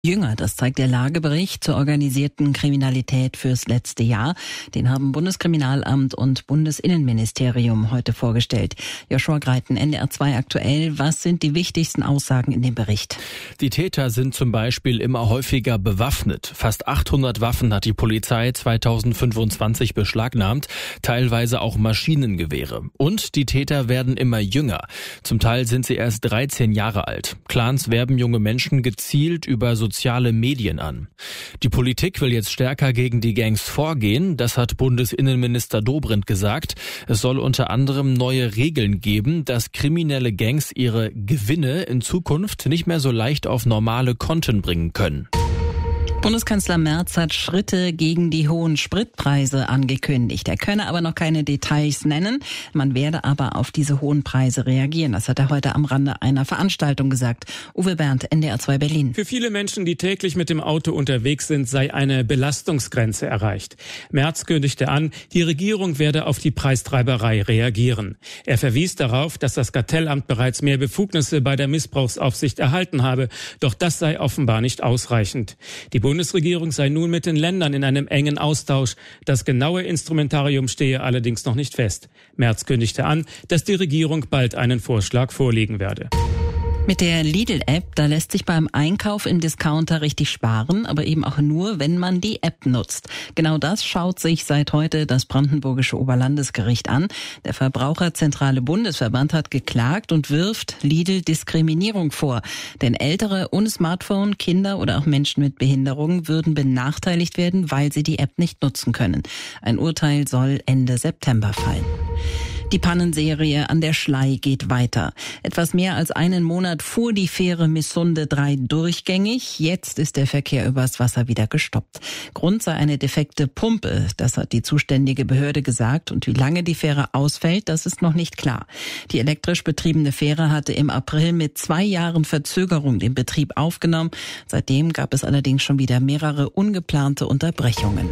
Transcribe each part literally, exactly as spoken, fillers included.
Jünger, das zeigt der Lagebericht zur organisierten Kriminalität fürs letzte Jahr. Den haben Bundeskriminalamt und Bundesinnenministerium heute vorgestellt. Joshua Greiten, N D R zwei aktuell. Was sind die wichtigsten Aussagen in dem Bericht? Die Täter sind zum Beispiel immer häufiger bewaffnet. Fast achthundert Waffen hat die Polizei zweitausendfünfundzwanzig beschlagnahmt, teilweise auch Maschinengewehre. Und die Täter werden immer jünger. Zum Teil sind sie erst dreizehn Jahre alt. Clans werben junge Menschen gezielt über soziale Medien an. Die Politik will jetzt stärker gegen die Gangs vorgehen, das hat Bundesinnenminister Dobrindt gesagt. Es soll unter anderem neue Regeln geben, dass kriminelle Gangs ihre Gewinne in Zukunft nicht mehr so leicht auf normale Konten bringen können. Bundeskanzler Merz hat Schritte gegen die hohen Spritpreise angekündigt. Er könne aber noch keine Details nennen. Man werde aber auf diese hohen Preise reagieren. Das hat er heute am Rande einer Veranstaltung gesagt. Uwe Berndt, N D R zwei Berlin. Für viele Menschen, die täglich mit dem Auto unterwegs sind, sei eine Belastungsgrenze erreicht. Merz kündigte an, die Regierung werde auf die Preistreiberei reagieren. Er verwies darauf, dass das Kartellamt bereits mehr Befugnisse bei der Missbrauchsaufsicht erhalten habe. Doch das sei offenbar nicht ausreichend. Die Die Bundesregierung sei nun mit den Ländern in einem engen Austausch. Das genaue Instrumentarium stehe allerdings noch nicht fest. Merz kündigte an, dass die Regierung bald einen Vorschlag vorlegen werde. Mit der Lidl-App, da lässt sich beim Einkauf im Discounter richtig sparen, aber eben auch nur, wenn man die App nutzt. Genau das schaut sich seit heute das Brandenburgische Oberlandesgericht an. Der Verbraucherzentrale Bundesverband hat geklagt und wirft Lidl Diskriminierung vor. Denn Ältere ohne Smartphone, Kinder oder auch Menschen mit Behinderung würden benachteiligt werden, weil sie die App nicht nutzen können. Ein Urteil soll Ende September fallen. Die Pannenserie an der Schlei geht weiter. Etwas mehr als einen Monat fuhr die Fähre Missunde drei durchgängig. Jetzt ist der Verkehr übers Wasser wieder gestoppt. Grund sei eine defekte Pumpe. Das hat die zuständige Behörde gesagt. Und wie lange die Fähre ausfällt, das ist noch nicht klar. Die elektrisch betriebene Fähre hatte im April mit zwei Jahren Verzögerung den Betrieb aufgenommen. Seitdem gab es allerdings schon wieder mehrere ungeplante Unterbrechungen.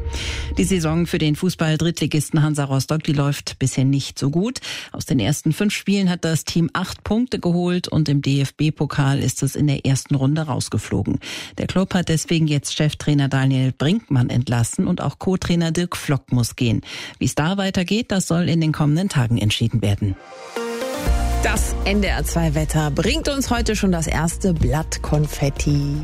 Die Saison für den Fußball-Drittligisten Hansa Rostock, die läuft bisher nicht so gut. Aus den ersten fünf Spielen hat das Team acht Punkte geholt und im D F B-Pokal ist es in der ersten Runde rausgeflogen. Der Club hat deswegen jetzt Cheftrainer Daniel Brinkmann entlassen und auch Co-Trainer Dirk Flock muss gehen. Wie es da weitergeht, das soll in den kommenden Tagen entschieden werden. Das N D R zwei Wetter bringt uns heute schon das erste Blatt Konfetti.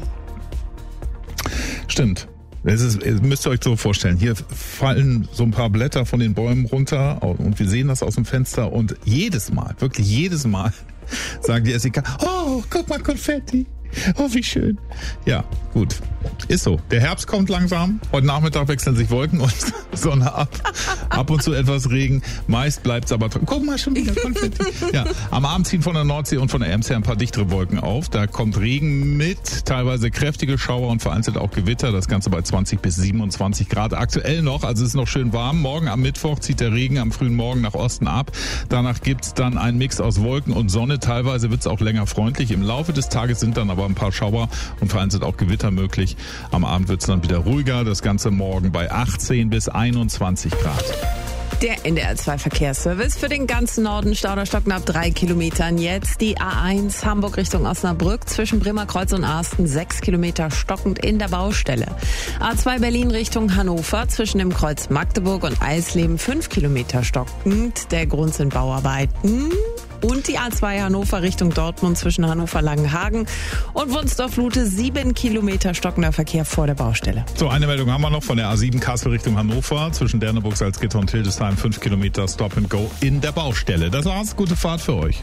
Stimmt. Es ist, ihr müsst euch so vorstellen, hier fallen so ein paar Blätter von den Bäumen runter und wir sehen das aus dem Fenster und jedes Mal, wirklich jedes Mal sagen die Jessica, oh, guck mal, Konfetti. Oh, wie schön. Ja, gut. Ist so. Der Herbst kommt langsam. Heute Nachmittag wechseln sich Wolken und Sonne ab. Ab und zu etwas Regen. Meist bleibt es aber... Guck mal, schon wieder Konfetti. Ja, am Abend ziehen von der Nordsee und von der Ems her ein paar dichtere Wolken auf. Da kommt Regen mit, teilweise kräftige Schauer und vereinzelt auch Gewitter. Das Ganze bei zwanzig bis siebenundzwanzig Grad. Aktuell noch, also es ist noch schön warm. Morgen am Mittwoch zieht der Regen am frühen Morgen nach Osten ab. Danach gibt's dann einen Mix aus Wolken und Sonne. Teilweise wird's auch länger freundlich. Im Laufe des Tages sind dann aber ein paar Schauer und vereinzelt auch Gewitter möglich. Am Abend wird es dann wieder ruhiger. Das Ganze morgen bei achtzehn bis einundzwanzig Grad. Der N D R zwei Verkehrsservice für den ganzen Norden. Stauderstock knapp drei Kilometern. Jetzt die A eins Hamburg Richtung Osnabrück zwischen Bremerkreuz und Arsten sechs Kilometer stockend in der Baustelle. A zwei Berlin Richtung Hannover zwischen dem Kreuz Magdeburg und Eisleben fünf Kilometer stockend. Der Grund sind Bauarbeiten. Und die A zwei Hannover Richtung Dortmund zwischen Hannover-Langenhagen und Wunsdorf-Lute sieben Kilometer stockender Verkehr vor der Baustelle. So, eine Meldung haben wir noch von der A sieben Kassel Richtung Hannover zwischen Derneburg, Salzgitter und Hildesheim fünf Kilometer Stop and Go in der Baustelle. Das war's, gute Fahrt für euch.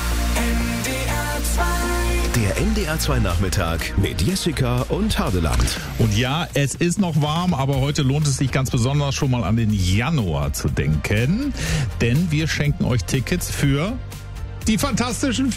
Der N D R zwei Nachmittag mit Jessica und Hadeland. Und ja, es ist noch warm, aber heute lohnt es sich ganz besonders schon mal an den Januar zu denken. Denn wir schenken euch Tickets für die fantastischen